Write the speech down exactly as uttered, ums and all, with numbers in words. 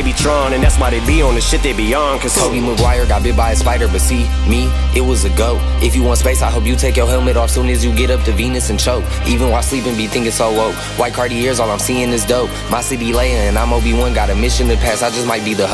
be Tron, and that's why they be on the shit they be on. Cause Tobey Maguire got bit by a spider, but see, me, it was a go. If you want space, I hope you take your helmet off soon as you get up to Venus and choke. Even while sleeping, be thinking so woke. White Cartiers, all I'm seeing is dope. My city laying, and I'm Obi-Wan, got a mission to pass, I just might be the host.